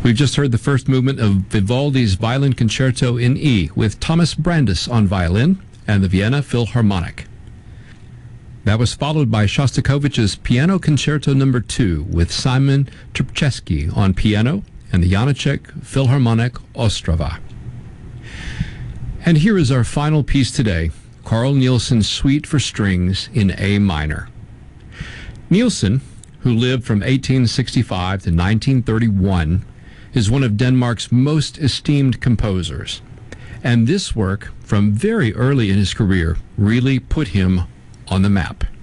We've just heard the first movement of Vivaldi's Violin Concerto in E with Thomas Brandis on violin and the Vienna Philharmonic. That was followed by Shostakovich's Piano Concerto No. 2 with Simon Trpceski on piano and the Janáček Philharmonic Ostrava. And here is our final piece today, Carl Nielsen's Suite for Strings in A minor. Nielsen, who lived from 1865 to 1931, is one of Denmark's most esteemed composers. And this work, from very early in his career, really put him on the map.